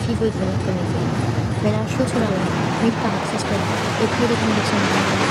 people develop anything. When our shoots are alive, meet the access to everyday conditions.